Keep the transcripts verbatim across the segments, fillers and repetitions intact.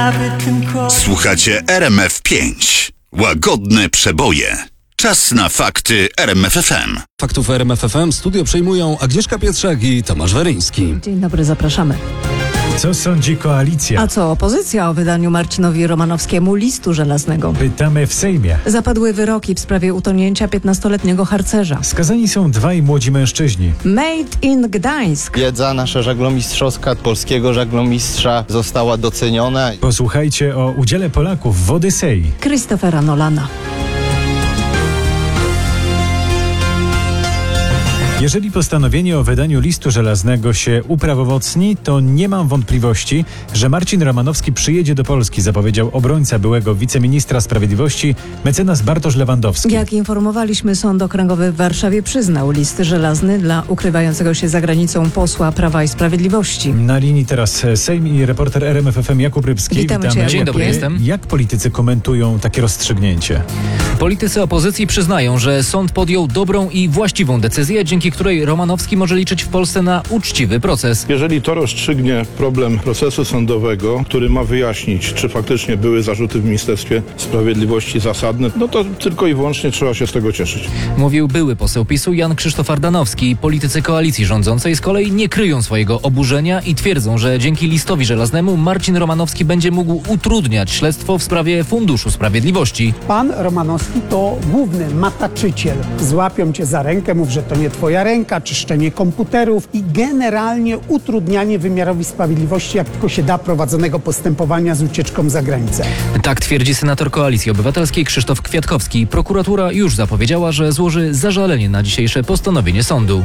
Słuchacie R M F pięć. Łagodne przeboje. Czas na fakty R M F F M. Faktów R M F F M studio przejmują Agnieszka Pietrzak i Tomasz Weryński. Dzień dobry, zapraszamy. Co sądzi koalicja? A co opozycja o wydaniu Marcinowi Romanowskiemu listu żelaznego? Pytamy w Sejmie. Zapadły wyroki w sprawie utonięcia piętnastoletniego harcerza. Skazani są dwaj młodzi mężczyźni. Made in Gdańsk. Wiedza nasza żaglomistrzowska, polskiego żaglomistrza została doceniona. Posłuchajcie o udziale Polaków w Odysei. Christophera Nolana. Jeżeli postanowienie o wydaniu listu żelaznego się uprawomocni, to nie mam wątpliwości, że Marcin Romanowski przyjedzie do Polski, zapowiedział obrońca byłego wiceministra sprawiedliwości mecenas Bartosz Lewandowski. Jak informowaliśmy, Sąd Okręgowy w Warszawie przyznał list żelazny dla ukrywającego się za granicą posła Prawa i Sprawiedliwości. Na linii teraz Sejm i reporter R M F F M Jakub Rybski. Witamy Witamy. cię, Dzień dobry, jestem. Jak politycy komentują takie rozstrzygnięcie? Politycy opozycji przyznają, że sąd podjął dobrą i właściwą decyzję, dzięki której Romanowski może liczyć w Polsce na uczciwy proces. Jeżeli to rozstrzygnie problem procesu sądowego, który ma wyjaśnić, czy faktycznie były zarzuty w Ministerstwie Sprawiedliwości zasadne, no to tylko i wyłącznie trzeba się z tego cieszyć. Mówił były poseł PiSu Jan Krzysztof Ardanowski. Politycy koalicji rządzącej z kolei nie kryją swojego oburzenia i twierdzą, że dzięki listowi żelaznemu Marcin Romanowski będzie mógł utrudniać śledztwo w sprawie Funduszu Sprawiedliwości. Pan Romanowski to główny mataczyciel. Złapią cię za rękę, mów, że to nie twoja ręka, czyszczenie komputerów i generalnie utrudnianie wymiarowi sprawiedliwości, jak tylko się da, prowadzonego postępowania z ucieczką za granicę. Tak twierdzi senator Koalicji Obywatelskiej Krzysztof Kwiatkowski. Prokuratura już zapowiedziała, że złoży zażalenie na dzisiejsze postanowienie sądu.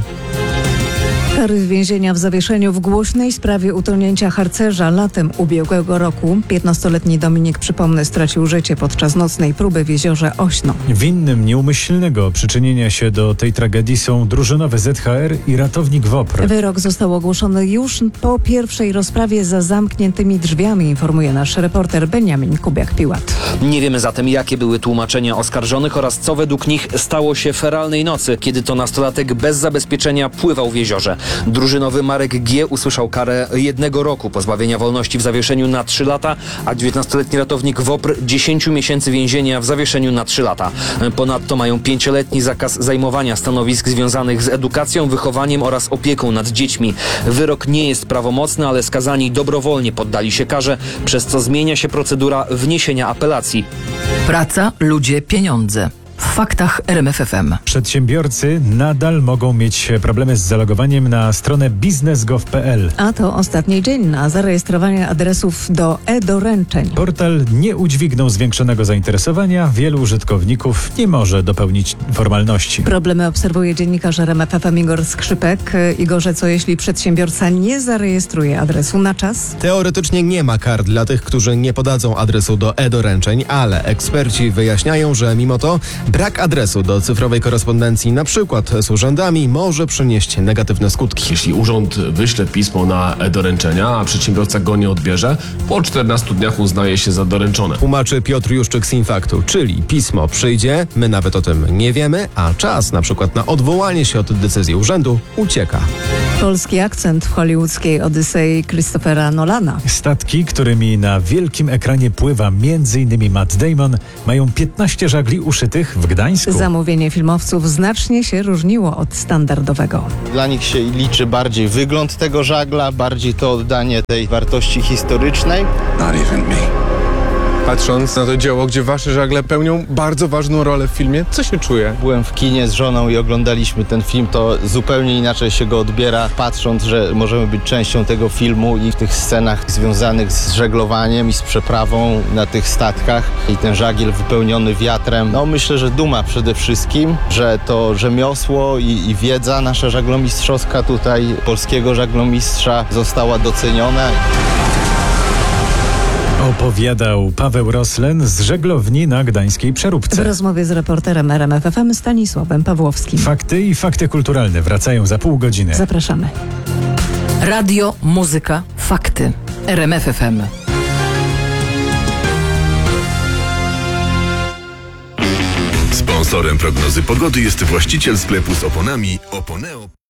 Kary więzienia w zawieszeniu w głośnej sprawie utonięcia harcerza latem ubiegłego roku. piętnastoletni Dominik, przypomnę, stracił życie podczas nocnej próby w jeziorze Ośno. Winnym nieumyślnego przyczynienia się do tej tragedii są drużynowy Z H R i ratownik WOPR. Wyrok został ogłoszony już po pierwszej rozprawie za zamkniętymi drzwiami, informuje nasz reporter Beniamin Kubiak-Piłat. Nie wiemy zatem, jakie były tłumaczenia oskarżonych oraz co według nich stało się feralnej nocy, kiedy to nastolatek bez zabezpieczenia pływał w jeziorze. Drużynowy Marek G. usłyszał karę jednego roku pozbawienia wolności w zawieszeniu na trzy lata, a dziewiętnastoletni ratownik WOPR dziesięć miesięcy więzienia w zawieszeniu na trzy lata. Ponadto mają pięcioletni zakaz zajmowania stanowisk związanych z edukacją, wychowaniem oraz opieką nad dziećmi. Wyrok nie jest prawomocny, ale skazani dobrowolnie poddali się karze, przez co zmienia się procedura wniesienia apelacji. Praca, ludzie, pieniądze. W faktach R M F F M. Przedsiębiorcy nadal mogą mieć problemy z zalogowaniem na stronę biznes kropka gov kropka p l. A to ostatni dzień na zarejestrowanie adresów do e-doręczeń. Portal nie udźwignął zwiększonego zainteresowania. Wielu użytkowników nie może dopełnić formalności. Problemy obserwuje dziennikarz R M F F M Igor Skrzypek. Igorze, co jeśli przedsiębiorca nie zarejestruje adresu na czas? Teoretycznie nie ma kar dla tych, którzy nie podadzą adresu do e-doręczeń, ale eksperci wyjaśniają, że mimo to brak adresu do cyfrowej korespondencji, na przykład z urzędami, może przynieść negatywne skutki. Jeśli urząd wyśle pismo na e-doręczenia, a przedsiębiorca go nie odbierze, po czternastu dniach uznaje się za doręczone. Tłumaczy Piotr Juszczyk z Infaktu, czyli pismo przyjdzie, my nawet o tym nie wiemy, a czas na przykład na odwołanie się od decyzji urzędu ucieka. Polski akcent w hollywoodzkiej Odysei Christophera Nolana. Statki, którymi na wielkim ekranie pływa między innymi Matt Damon, mają piętnaście żagli uszytych w Gdańsku. Zamówienie filmowców znacznie się różniło od standardowego. Dla nich się liczy bardziej wygląd tego żagla, bardziej to oddanie tej wartości historycznej. Not even me. Patrząc na to dzieło, gdzie wasze żagle pełnią bardzo ważną rolę w filmie, co się czuje? Byłem w kinie z żoną i oglądaliśmy ten film, to zupełnie inaczej się go odbiera, patrząc, że możemy być częścią tego filmu i w tych scenach związanych z żeglowaniem i z przeprawą na tych statkach i ten żagiel wypełniony wiatrem. No myślę, że duma przede wszystkim, że to rzemiosło i, i wiedza nasza żaglomistrzowska tutaj, polskiego żaglomistrza, została doceniona. Opowiadał Paweł Roslen z żeglowni na gdańskiej Przeróbce. W rozmowie z reporterem R M F F M Stanisławem Pawłowskim. Fakty i fakty kulturalne wracają za pół godziny. Zapraszamy. Radio, muzyka, fakty. R M F F M. Sponsorem prognozy pogody jest właściciel sklepu z oponami Oponeo.